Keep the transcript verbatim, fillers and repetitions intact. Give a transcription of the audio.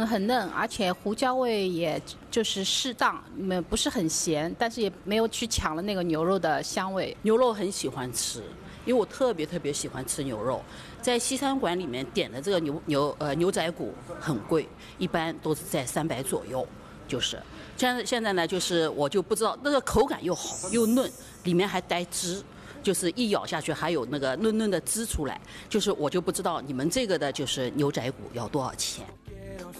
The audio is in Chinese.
很嫩，而且胡椒味也就是适当，没不是很咸，但是也没有去抢了那个牛肉的香味。 牛肉很喜欢吃，因为我特别特别喜欢吃牛肉。在西餐馆里面点的这个牛牛呃牛仔骨很贵，一般都是在三百左右。就是现在现在呢，就是我就不知道那个口感又好又嫩，里面还带汁。就是一咬下去还有那个嫩嫩的汁出来，就是我就不知道你们这个的就是牛仔骨要多少钱。